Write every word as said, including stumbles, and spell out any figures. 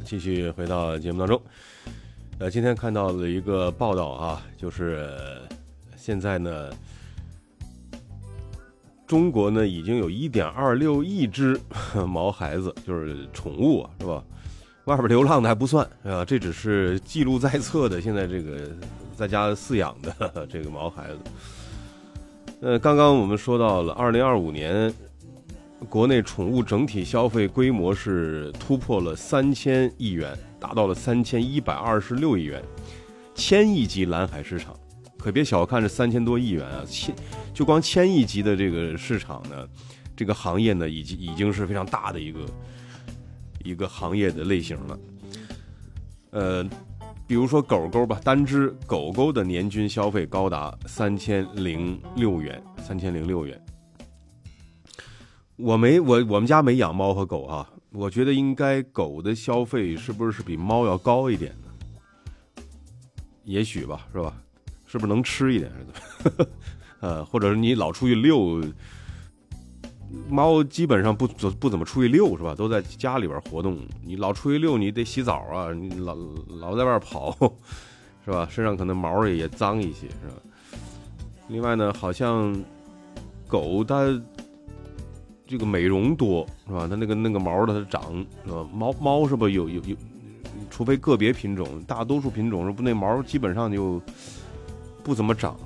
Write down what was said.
继续回到节目当中。呃，今天看到了一个报道啊，就是现在呢，中国呢已经有 一点二六亿只毛孩子，就是宠物啊，是吧？外边流浪的还不算啊，这只是记录在册的，现在这个在家饲养的这个毛孩子。呃，刚刚我们说到了二零二五年。国内宠物整体消费规模是突破了三千亿元，达到了三千一百二十六亿元，千亿级蓝海市场。可别小看这三千多亿元啊，千就光千亿级的这个市场呢，这个行业呢，已经已经是非常大的一个一个行业的类型了。呃，比如说狗狗吧，单只狗狗的年均消费高达三千零六元，三千零六元。我没我我们家没养猫和狗啊，我觉得应该狗的消费是不是比猫要高一点呢？也许吧，是吧？是不是能吃一点？呃，或者是你老出去遛，猫基本上不不怎么出去遛，是吧？都在家里边活动。你老出去遛，你得洗澡啊，你老老在外跑，是吧？身上可能毛也也脏一些，是吧？另外呢，好像狗它。这个美容多是吧？它那个那个毛的它长是吧？猫猫是不是有有有？除非个别品种，大多数品种是不那毛基本上就不怎么长。